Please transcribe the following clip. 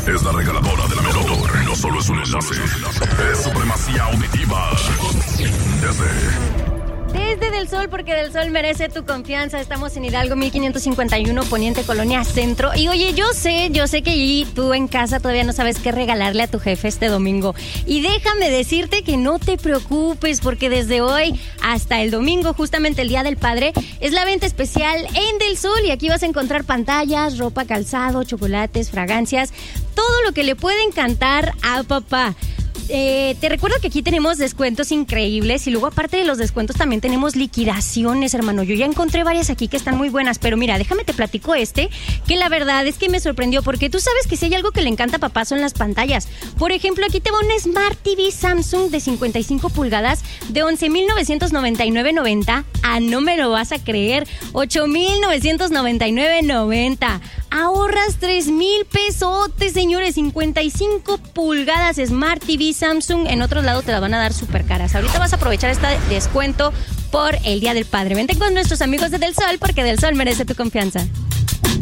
es la regaladora de la Melotor. No solo es un enlace, es supremacía auditiva. Desde Del Sol, porque Del Sol merece tu confianza. Estamos en Hidalgo 1551, Poniente, Colonia Centro. Y oye, yo sé que allí tú en casa todavía no sabes qué regalarle a tu jefe este domingo. Y déjame decirte que no te preocupes, porque desde hoy hasta el domingo, justamente el Día del Padre, es la venta especial en Del Sol. Y aquí vas a encontrar pantallas, ropa, calzado, chocolates, fragancias, todo lo que le puede encantar a papá. Te recuerdo que aquí tenemos descuentos increíbles y luego aparte de los descuentos también tenemos liquidaciones, hermano. Yo ya encontré varias aquí que están muy buenas, pero mira, déjame te platico que la verdad es que me sorprendió porque tú sabes que si hay algo que le encanta a papá son las pantallas. Por ejemplo, aquí te va una Smart TV Samsung de 55 pulgadas de 11,999.90. No me lo vas a creer, 8,999.90. Ahorras 3,000 pesotes, señores. 55 pulgadas Smart TV Samsung. En otros lados te las van a dar súper caras. Ahorita vas a aprovechar este descuento por el Día del Padre. Vente con nuestros amigos de Del Sol, porque Del Sol merece tu confianza.